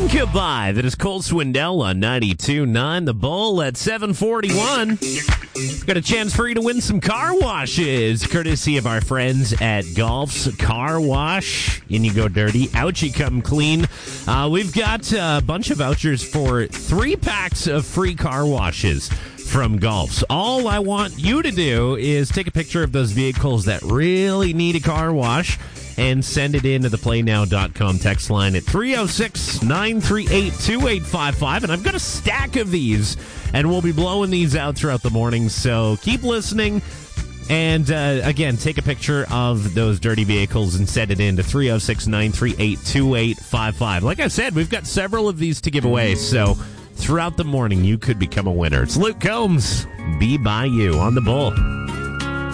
Goodbye. That is Cole Swindell on 92.9 The Bull at 7:41. Got a chance for you to win some car washes, courtesy of our friends at Golf's Car Wash. In you go dirty, out you come clean. We've got a bunch of vouchers for 3 packs of free car washes from Golf's. All I want you to do is take a picture of those vehicles that really need a car wash and send it in to the playnow.com text line at 306-938-2855. And I've got a stack of these, and we'll be blowing these out throughout the morning. So keep listening. And again, take a picture of those dirty vehicles and send it in to 306-938-2855. Like I said, we've got several of these to give away. So throughout the morning, you could become a winner. It's Luke Combs. Be by you on the Bull.